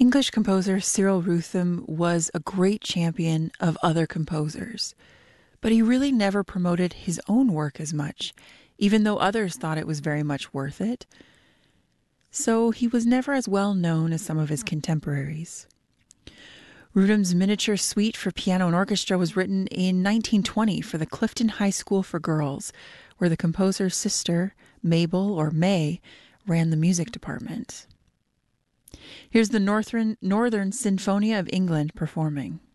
English composer Cyril Ruthven was a great champion of other composers, but he really never promoted his own work as much, even though others thought it was very much worth it. So he was never as well known as some of his contemporaries. Ruthven's miniature suite for piano and orchestra was written in 1920 for the Clifton High School for Girls, where the composer's sister, Mabel or May, ran the music department. Here's the Northern Sinfonia of England performing.